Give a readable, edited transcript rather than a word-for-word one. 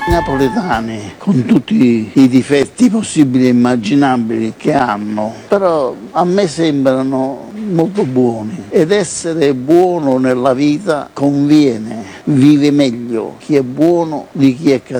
napoletani, con tutti i difetti possibili e immaginabili che hanno, però a me sembrano molto buoni, ed essere buono nella vita conviene, vive meglio chi è buono di chi è cattivo.